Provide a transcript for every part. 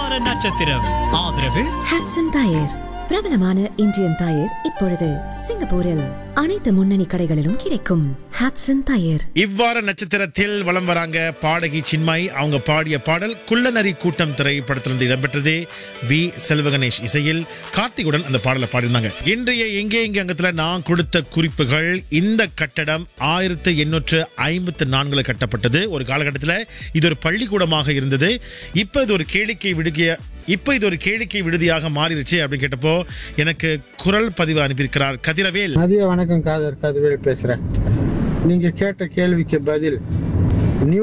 இவ்வார நட்சத்திரம் ஆதரவு ஹட்சன் டயர், பிரபலமான இந்தியன் டயர் இப்பொழுது சிங்கப்பூரில் அனைத்து முன்னணி கடைகளிலும் கிடைக்கும். ஹட்சன் டயர். இவ்வார நட்சத்திரத்தில் வலம் வராங்க பாடகி சின்மயி. அவங்க பாடிய பாடல் குள்ளநரி கூட்டம் திரைப்படத்திலிருந்து இடம்பெற்றது. வி செல்வகணேஷ் இசையில் கார்த்திகுடன் அந்த பாடலை பாடியிருந்தாங்க. இன்றைய எங்கே இங்கே அங்கத்துல நான் கொடுத்த குறிப்புகள், இந்த கட்டடம் 1854 கட்டப்பட்டது. ஒரு காலகட்டத்தில் இது ஒரு பள்ளிக்கூடமாக இருந்தது. இப்ப இது ஒரு கேளிக்கை விடுதியாக மாறிடுச்சு அப்படின்னு கேட்டப்போ எனக்கு குரல் பதிவு அனுப்பியிருக்கிறார் கதிரவேல். மதிய வணக்கம் கதிரவேல் பேசுறேன். நீங்க கேட்ட கேள்விக்கு பதில் நியூ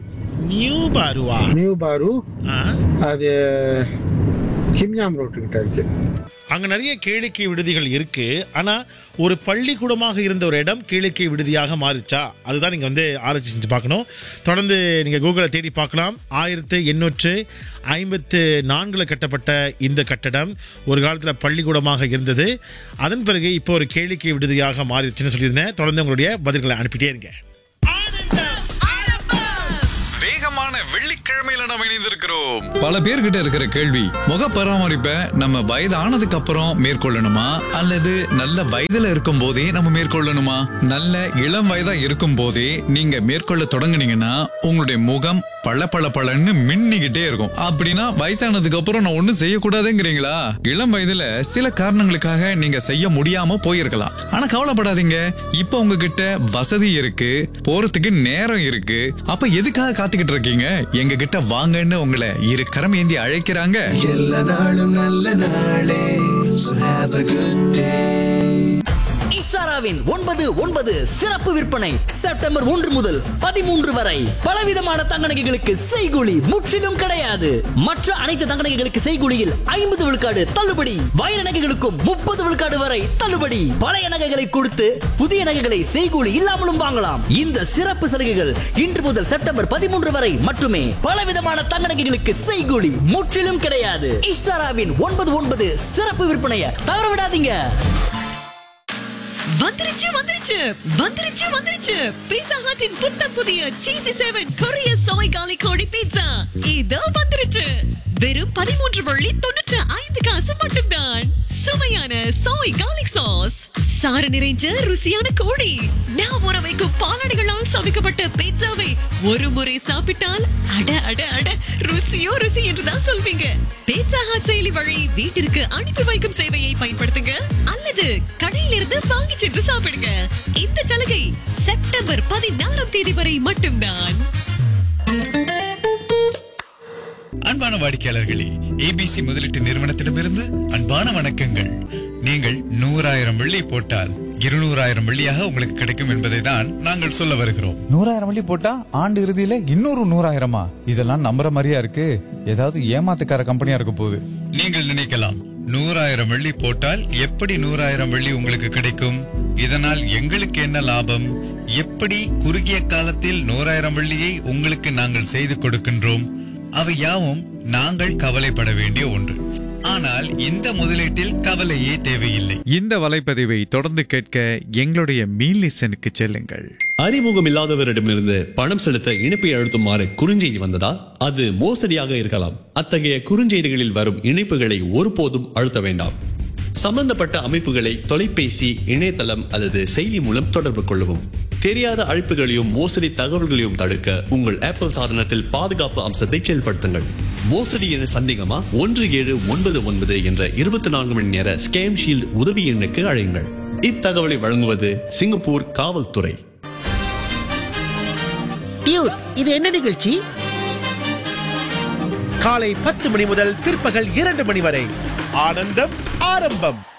பாரு. அது கிம்யாம் ரோட்டு கிட்ட இருக்கு. அங்க நிறைய கேளிக்கை விடுதிகள் இருக்கு. ஆனா ஒரு பள்ளிக்கூடமாக இருந்த ஒரு இடம் கேளிக்கை விடுதியாக மாறிச்சா, அதுதான் நீங்க ஆராய்ச்சி செஞ்சு பார்க்கணும். தொடர்ந்து நீங்க கூகுள தேடி பார்க்கலாம். 1854 கட்டப்பட்ட இந்த கட்டடம் ஒரு காலத்துல பள்ளிக்கூடமாக இருந்தது. அதன் பிறகு இப்போ ஒரு கேளிக்கை விடுதியாக மாறிடுச்சுன்னு சொல்லியிருந்தேன். தொடர்ந்து உங்களுடைய பதில்களை அனுப்பிட்டே இருங்க. வெள்ளிக்கிழமையில நம்ம இணைந்திருக்கிறோம். பல பேர்கிட்ட இருக்கிற கேள்வி, முக பராமரிப்பை நம்ம வயதானதுக்கு அப்புறம் மேற்கொள்ளணுமா அல்லது நல்ல வயதுல இருக்கும் போதே நம்ம மேற்கொள்ளணுமா? நல்ல இளம் வயதா இருக்கும் போதே நீங்க மேற்கொள்ள தொடங்குனீங்கன்னா உங்களுடைய முகம் பளபளன்னு மின்னிக்கிட்டே இருக்கும். அப்படின்னா வயசானதுக்கு அப்புறம் நான் ஒண்ணும் செய்யக்கூடாதுங்கிறீங்களா? இளம் வயதுல சில காரணங்களுக்காக நீங்க செய்ய முடியாம போயிருக்கலாம். ஆனா கவலைப்படாதீங்க, இப்ப உங்ககிட்ட வசதி இருக்கு, போறதுக்கு நேரம் இருக்கு. அப்ப எதுக்காக காத்துக்கிட்டு இருக்கீங்க? எங்க கிட்ட வாங்கன்னு உங்களை இரு கரம் ஏந்தி அழைக்கிறாங்க. எல்லா நாளும் நல்ல நாளே. So have a good day. இஷாராவின் 9/9 சிறப்பு விற்பனை செப்டம்பர் 1 முதல் 13 வரை. பலவிதமான தங்க நகைகளுக்கு செய்கூலி முற்றிலும் கிடையாது. மற்ற அனைத்து தங்க நகைகளுக்கு செய்கூலியில் 50 விழுக்காடு தள்ளுபடி. வைர நகைகளுக்கும் 30 விழுக்காடு வரை தள்ளுபடி. பழைய நகைகளை கொடுத்து புதிய நகைகளை செய்கூலி இல்லாமலும் வாங்கலாம். இந்த சிறப்பு சலுகைகள் இன்று முதல் செப்டம்பர் 13 வரை மட்டுமே. பலவிதமான தங்க நகைகளுக்கு செய்கூலி முற்றிலும் கிடையாது. இஷாராவின் 9/9 சிறப்பு விற்பனையை தவற விடாதீங்க. வந்துருச்சு பீட்சா ஹட்டின் புத்தம் புதிய சீசி 7 கொரிய சோய் காலி கோழி பீட்சா இதோ வந்துருச்சு. வெறும் 13.95 மட்டும்தான். சுவையான சோய் கார்லிக் சாஸ், சாறு நிறைஞ்ச ருசியான கோழி, நான் ஊற வைக்கும் பாலாடைகளால் சமைக்கப்பட்ட பீட்சாவை ஒரு முறை சாப்பிட்டால் அட அட அட ருசியோ ருசி என்றுதான் சொல்வீங்க. பீட்சா ஹட் செயலி வழி வீட்டிற்கு அனுப்பி வைக்கும் சேவையை பயன்படுத்துங்க அல்லது கடையில் இருந்து வாங்கி சென்று சாப்பிடுங்க. இந்த சலுகை செப்டம்பர் 16 வரை மட்டும்தான். அன்பான வாடிக்கையாளர்களே, ABC முதலீட்டு நிறுவனத்திடமிருந்து அன்பான வணக்கங்கள். நீங்கள் 100,000 வெள்ளி போட்டால் 200,000 வெள்ளியாக உங்களுக்கு கிடைக்கும் என்பதை தான் நாங்கள் சொல்ல வருகிறோம். 100,000 வெள்ளி போட்டா ஆண்டு இறுதியில இன்னொரு 100,000? இதெல்லாம் நம்புற மாதிரியா இருக்கு? ஏதாவது ஏமாத்துக்கார கம்பெனியா இருக்க போகுது. நீங்கள் நினைக்கலாம், 100,000 வெள்ளி போட்டால் எப்படி 100,000 வெள்ளி உங்களுக்கு கிடைக்கும்? இதனால் எங்களுக்கு என்ன லாபம்? எப்படி குறுகிய காலத்தில் 100,000 வெள்ளியை உங்களுக்கு நாங்கள் செய்து கொடுக்கின்றோம்? அவை யாவும் நாங்கள் கவலைப்பட வேண்டிய ஒன்று. ஆனால் இந்த முதலீட்டில் கவலையே தேவையில்லை. இந்த வலைப்பதிவை தொடர்ந்து கேட்க எங்களுடைய மீலிசனுக்கு செல்லுங்கள். அறிமுகம் இல்லாதவரிடமிருந்து பணம் செலுத்த இணைப்பை அழுத்துமாறு குறுஞ்செய்தி வந்ததா? அது மோசடியாக இருக்கலாம். அத்தகைய குறுஞ்செய்திகளில் வரும் இணைப்புகளை ஒருபோதும் அழுத்த வேண்டாம். சம்பந்தப்பட்ட அமைப்புகளை தொலைபேசி, இணையதளம் அல்லது செயலி மூலம் தொடர்பு கொள்ளவும். தெரியாத அழைப்புகளையும் மோசடி தகவல்களையும் தடுக்க உங்கள் ஆப்பிள் சாதனத்தில் பாதுகாப்பு அம்சத்தை செயல்படுத்துங்கள். மோசடி என சந்தேகமா? 1799 என்ற 24 மணி நேர ஸ்கேம் ஷீல்ட் உதவி எண்ணுக்கு அழையுங்கள். இத்தகவலை வழங்குவது சிங்கப்பூர் காவல்துறை. இது என்ன நிகழ்ச்சி? காலை 10 மணி முதல் பிற்பகல் 2 மணி வரை ஆனந்தம் ஆரம்பம்.